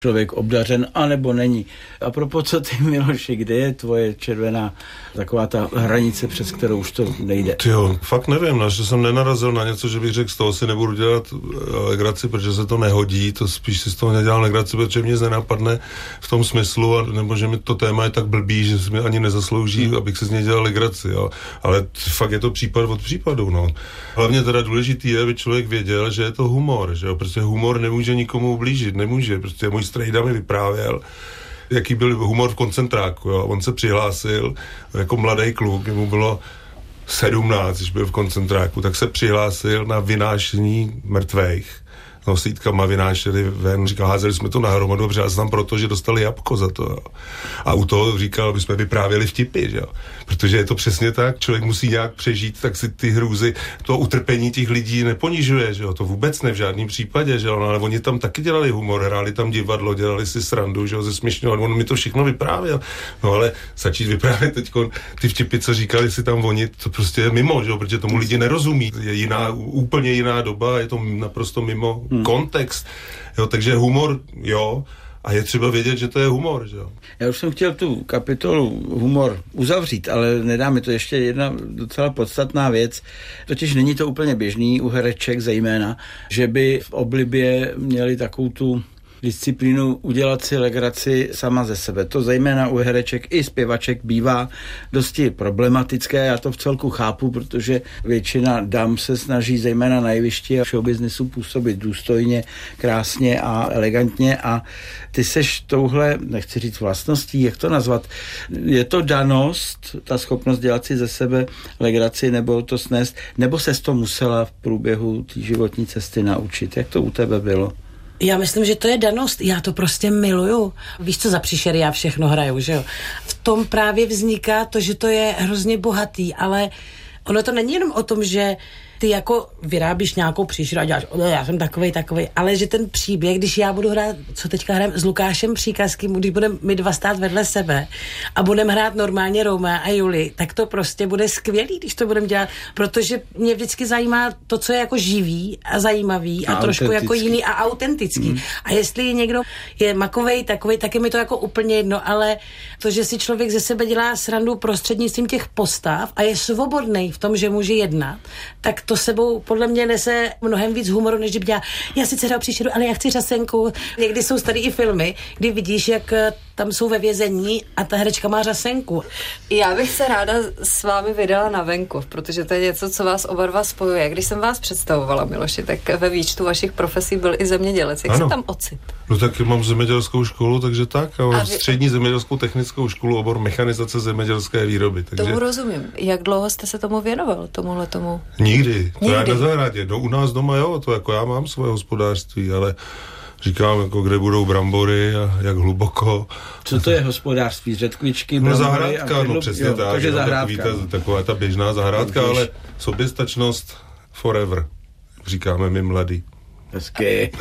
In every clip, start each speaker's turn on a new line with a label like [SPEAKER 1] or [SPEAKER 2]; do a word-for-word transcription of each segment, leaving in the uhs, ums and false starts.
[SPEAKER 1] člověk obdařen, anebo není. A propos, co ty, Miloši, kde je tvoje červená taková ta hranice, přes kterou už to nejde?
[SPEAKER 2] Jo, fakt nevím, no, že jsem nenarazil na něco, že bych řekl, z toho si nebudu dělat legraci, protože se to nehodí, to spíš si z toho nedělal legraci, protože mě nenapadne v tom smyslu, a, nebo že mi to téma je tak blbý, že si mi ani nezaslouží, hmm. abych se z něj dělal legraci, jo. Ale fakt je to případ od případu, no. Hlavně teda důležitý je, aby člověk věděl, že je to humor, že jo, protože humor nemůže nikomu ublížit, nemůže, prostě můj strejda mi vyprávěl, jaký byl humor v koncentráku, jo. On se přihlásil jako mladý kluk, mu bylo sedmnáct, když byl v koncentráku, tak se přihlásil na vynášení mrtvejch. Nosítkama vynášeli ven, říkal, házeli jsme to na hromadu, dobře, tam proto, že dostali jabko za to. Jo. A u toho říkal, my jsme vyprávěli vtipy, že jo. Protože je to přesně tak, člověk musí nějak přežít, tak si ty hrůzy, to utrpení těch lidí neponižuje, že jo. To vůbec ne v žádném případě, že jo. No, ale oni tam taky dělali humor, hráli tam divadlo, dělali si srandu, že jo, ze směšného, on mi to všechno vyprávěl. No ale začít vyprávět teďko ty vtipy, co říkali si tam oni, to prostě je mimo, že jo, protože tomu lidi nerozumí. Je jiná, úplně jiná doba, je to naprosto mimo Hmm. kontext, jo, takže humor, jo, a je třeba vědět, že to je humor, že jo.
[SPEAKER 1] Já už jsem chtěl tu kapitolu humor uzavřít, ale nedá mi to ještě jedna docela podstatná věc, totiž není to úplně běžný u hereček zejména, že by v oblibě měli takovou tu disciplínu udělat si legraci sama ze sebe. To zejména u hereček i zpěvaček bývá dosti problematické. Já to v celku chápu, protože většina dam se snaží zejména na jevišti a showbiznesu působit důstojně, krásně a elegantně a ty seš touhle, nechci říct vlastností, jak to nazvat, je to danost, ta schopnost dělat si ze sebe legraci nebo to snést, nebo ses to musela v průběhu té životní cesty naučit? Jak to u tebe bylo?
[SPEAKER 3] Já myslím, že to je danost. Já to prostě miluju. Víš, co za příšery já všechno hraju, že jo? V tom právě vzniká to, že to je hrozně bohatý, ale ono to není jenom o tom, že ty jako vyrábíš nějakou příšeru a děláš, já jsem takovej, takovej, ale že ten příběh, když já budu hrát, co teďka hrám s Lukášem Příkazkým, když budeme my dva stát vedle sebe a budeme hrát normálně Romea a Juli, tak to prostě bude skvělý, když to budeme dělat, protože mě vždycky zajímá to, co je jako živý a zajímavý a, a trošku jako jiný a autentický. Hmm. A jestli někdo je makovej, takovej, tak je mi to jako úplně jedno, ale to, že si člověk ze sebe dělá srandu prostřednictvím těch postav a je svobodný v tom, že může jednat, tak to sebou podle mě nese mnohem víc humoru, než kdyby dělá, já sice hraju příšeru, ale já chci řasenku. Někdy jsou tady i filmy, kdy vidíš, jak tam jsou ve vězení a ta herečka má řasenku.
[SPEAKER 4] Já bych se ráda s vámi vydala na venkov, protože to je něco, co vás oba dva spojuje. Když jsem vás představovala, Miloši, tak ve výčtu vašich profesí byl i zemědělec. Jak ano. se tam ocit?
[SPEAKER 2] No tak mám zemědělskou školu, takže tak. A mám vy... střední zemědělskou technickou školu, obor mechanizace zemědělské výroby. Takže...
[SPEAKER 4] Tomu rozumím. Jak dlouho jste se tomu věnoval, tomuhle tomu?
[SPEAKER 2] Nikdy. To je na zahradě. No u nás doma, jo, to jako já mám svoje hospodářství, ale říkám, jako kde budou brambory a jak hluboko.
[SPEAKER 1] Co to je hospodářství? Řetkvičky,
[SPEAKER 2] brambory? No zahrádka, no přesně jo, tak.
[SPEAKER 1] Takže
[SPEAKER 2] no,
[SPEAKER 1] zahrádka.
[SPEAKER 2] Takový ta, taková ta běžná zahrádka, ale soběstačnost forever, říkáme my mladí.
[SPEAKER 1] Hezky.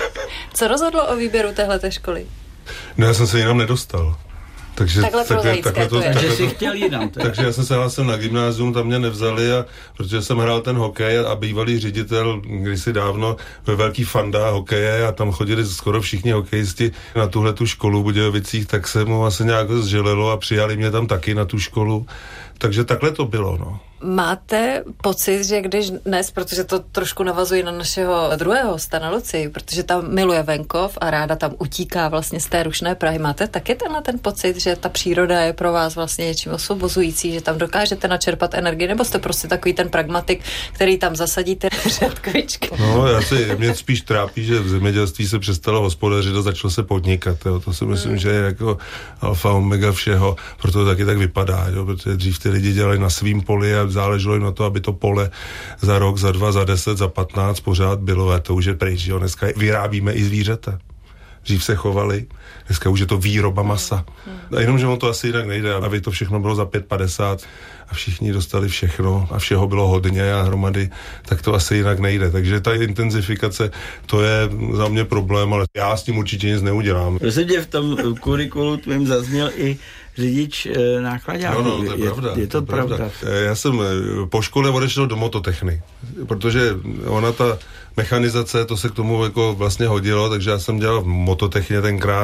[SPEAKER 4] Co rozhodlo o výběru téhleté školy?
[SPEAKER 2] No já jsem se jinam nedostal. Takže
[SPEAKER 4] takhle, takhle, takhle to,
[SPEAKER 1] takže jsi chtěl jinam.
[SPEAKER 2] Takže já jsem se hlásil na gymnázium, tam mě nevzali, a, protože jsem hrál ten hokej a bývalý ředitel kdysi dávno ve velký fanda hokeje a tam chodili skoro všichni hokejisti na tuhle tu školu v Budějovicích, tak se mu asi nějak zželelo a přijali mě tam taky na tu školu. Takže takhle to bylo, no.
[SPEAKER 4] Máte pocit, že když dnes, protože to trošku navazuje na našeho druhého hosta, na Lucii, protože tam miluje venkov a ráda tam utíká vlastně z té rušné Prahy, máte taky tenhle ten pocit, že ta příroda je pro vás vlastně něčím osvobozující, že tam dokážete načerpat energii, nebo jste prostě takový ten pragmatik, který tam zasadíte řetkvičky?
[SPEAKER 2] No, já si, mě spíš trápí, že v zemědělství se přestalo hospodařit a začalo se podnikat, jo. To si myslím, hmm. že je jako alfa omega všeho, proto to taky tak vypadá, jo, protože dřív ty lidi dělali na svým poli a záleželo jim na to, aby to pole za rok, za dva, za deset, za patnáct pořád bylo, a to už je pryč, jo. Dneska vyrábíme i zvířata. Dřív se chovali, dneska už je to výroba masa. A jenom, že on to asi jinak nejde, aby to všechno bylo za pět padesát a všichni dostali všechno a všeho bylo hodně a hromady, tak to asi jinak nejde. Takže ta intenzifikace, to je za mě problém, ale já s tím určitě nic neudělám.
[SPEAKER 1] Rozhodně v tom kurikulu tvým zazněl i řidič e, nákladáku.
[SPEAKER 2] No, no, to je,
[SPEAKER 1] je
[SPEAKER 2] pravda.
[SPEAKER 1] Je to, to pravda. pravda.
[SPEAKER 2] Já jsem po škole odešel do mototechny, protože ona ta mechanizace, to se k tomu jako vlastně hodilo, takže já jsem dělal v mototechně tenkrát.